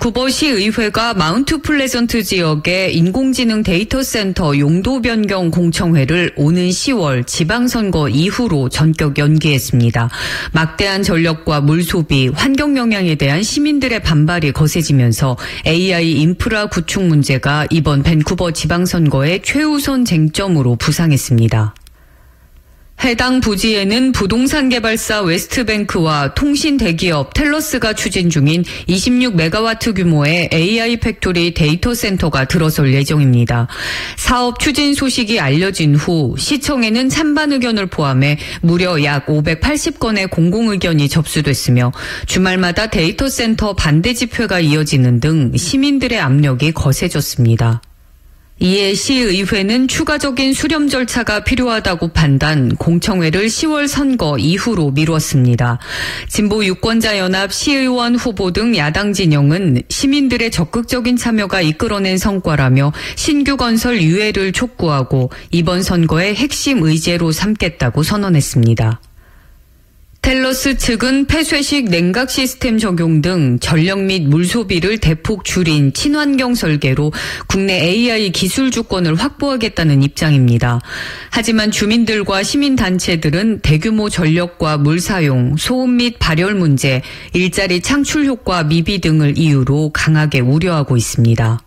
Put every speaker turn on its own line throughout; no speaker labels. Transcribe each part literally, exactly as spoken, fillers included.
밴쿠버 시의회가 마운트 플레전트 지역의 인공지능 데이터 센터 용도 변경 공청회를 오는 시월 지방선거 이후로 전격 연기했습니다. 막대한 전력과 물 소비, 환경 영향에 대한 시민들의 반발이 거세지면서 에이아이 인프라 구축 문제가 이번 밴쿠버 지방선거의 최우선 쟁점으로 부상했습니다. 해당 부지에는 부동산 개발사 웨스트뱅크와 통신 대기업 텔러스가 추진 중인 이십육 메가와트 규모의 에이아이 팩토리 데이터 센터가 들어설 예정입니다. 사업 추진 소식이 알려진 후 시청에는 찬반 의견을 포함해 무려 약 오백팔십 건의 공공의견이 접수됐으며 주말마다 데이터 센터 반대 집회가 이어지는 등 시민들의 압력이 거세졌습니다. 이에 시의회는 추가적인 수렴 절차가 필요하다고 판단, 공청회를 시월 선거 이후로 미뤘습니다. 진보 유권자연합 시의원 후보 등 야당 진영은 시민들의 적극적인 참여가 이끌어낸 성과라며 신규 건설 유예를 촉구하고 이번 선거의 핵심 의제로 삼겠다고 선언했습니다. 텔러스 측은 폐쇄식 냉각 시스템 적용 등 전력 및 물 소비를 대폭 줄인 친환경 설계로 국내 에이아이 기술 주권을 확보하겠다는 입장입니다. 하지만 주민들과 시민단체들은 대규모 전력과 물 사용, 소음 및 발열 문제, 일자리 창출 효과 미비 등을 이유로 강하게 우려하고 있습니다.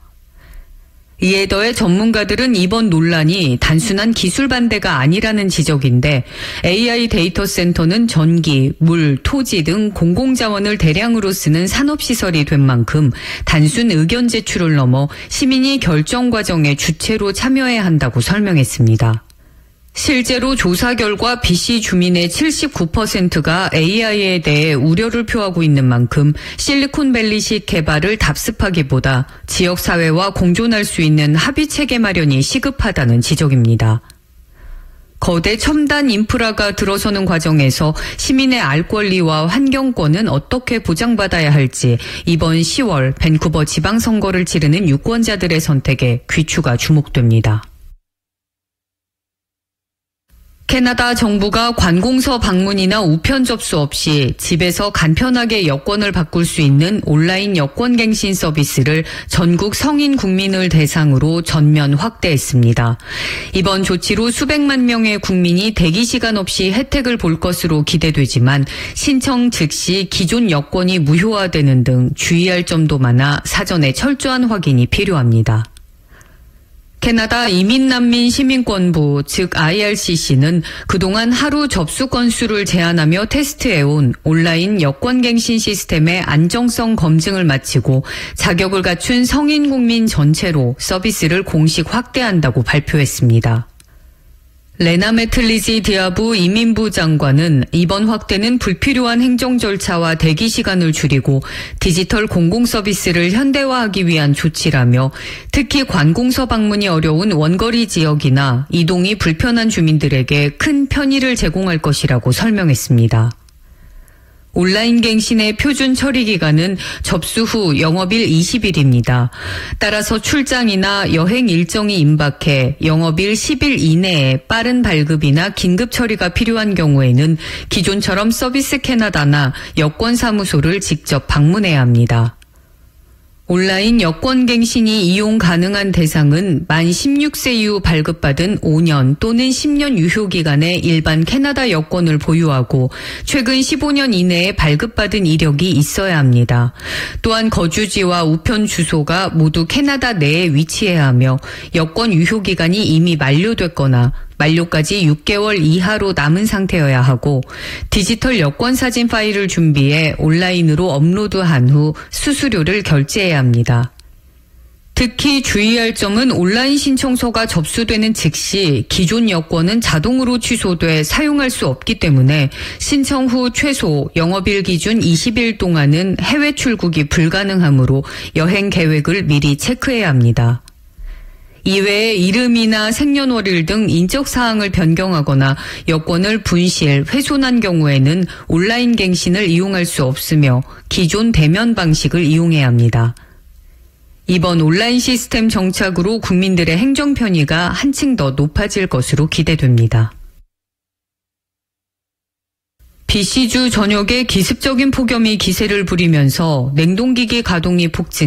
이에 더해 전문가들은 이번 논란이 단순한 기술 반대가 아니라는 지적인데 에이아이 데이터 센터는 전기, 물, 토지 등 공공자원을 대량으로 쓰는 산업시설이 된 만큼 단순 의견 제출을 넘어 시민이 결정 과정에 주체로 참여해야 한다고 설명했습니다. 실제로 조사 결과 비씨 주민의 칠십구 퍼센트가 에이아이에 대해 우려를 표하고 있는 만큼 실리콘밸리식 개발을 답습하기보다 지역사회와 공존할 수 있는 합의체계 마련이 시급하다는 지적입니다. 거대 첨단 인프라가 들어서는 과정에서 시민의 알 권리와 환경권은 어떻게 보장받아야 할지 이번 시월 밴쿠버 지방선거를 치르는 유권자들의 선택에 귀추가 주목됩니다. 캐나다 정부가 관공서 방문이나 우편 접수 없이 집에서 간편하게 여권을 바꿀 수 있는 온라인 여권갱신 서비스를 전국 성인 국민을 대상으로 전면 확대했습니다. 이번 조치로 수백만 명의 국민이 대기 시간 없이 혜택을 볼 것으로 기대되지만 신청 즉시 기존 여권이 무효화되는 등 주의할 점도 많아 사전에 철저한 확인이 필요합니다. 캐나다 이민난민 시민권부 즉 아이알씨씨는 그동안 하루 접수 건수를 제한하며 테스트해온 온라인 여권갱신 시스템의 안정성 검증을 마치고 자격을 갖춘 성인 국민 전체로 서비스를 공식 확대한다고 발표했습니다. 레나 메틀리지 디아부 이민부 장관은 이번 확대는 불필요한 행정 절차와 대기 시간을 줄이고 디지털 공공 서비스를 현대화하기 위한 조치라며 특히 관공서 방문이 어려운 원거리 지역이나 이동이 불편한 주민들에게 큰 편의를 제공할 것이라고 설명했습니다. 온라인 갱신의 표준 처리 기간은 접수 후 영업일 이십 일입니다. 따라서 출장이나 여행 일정이 임박해 영업일 십 일 이내에 빠른 발급이나 긴급 처리가 필요한 경우에는 기존처럼 서비스 캐나다나 여권사무소를 직접 방문해야 합니다. 온라인 여권갱신이 이용 가능한 대상은 만 십육 세 이후 발급받은 오 년 또는 십 년 유효기간의 일반 캐나다 여권을 보유하고 최근 십오 년 이내에 발급받은 이력이 있어야 합니다. 또한 거주지와 우편 주소가 모두 캐나다 내에 위치해야 하며 여권 유효기간이 이미 만료됐거나 만료까지 육 개월 이하로 남은 상태여야 하고 디지털 여권 사진 파일을 준비해 온라인으로 업로드한 후 수수료를 결제해야 합니다. 특히 주의할 점은 온라인 신청서가 접수되는 즉시 기존 여권은 자동으로 취소돼 사용할 수 없기 때문에 신청 후 최소 영업일 기준 이십 일 동안은 해외 출국이 불가능하므로 여행 계획을 미리 체크해야 합니다. 이외에 이름이나 생년월일 등 인적 사항을 변경하거나 여권을 분실, 훼손한 경우에는 온라인 갱신을 이용할 수 없으며 기존 대면 방식을 이용해야 합니다. 이번 온라인 시스템 정착으로 국민들의 행정 편의가 한층 더 높아질 것으로 기대됩니다. 비씨주 전역에 기습적인 폭염이 기세를 부리면서 냉동기기 가동이 폭증